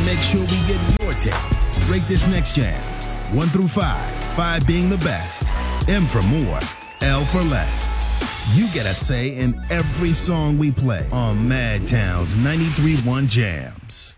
make sure we get your take. Rate this next jam. 1 through 5. 5 being the best. M for more. L for less. You get a say in every song we play on Madtown's 93.1 Jams.